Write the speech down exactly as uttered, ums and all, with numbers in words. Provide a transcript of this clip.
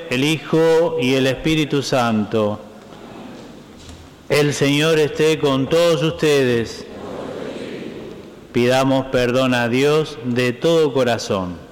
el Hijo y el Espíritu Santo. El Señor esté con todos ustedes. Pidamos perdón a Dios de todo corazón.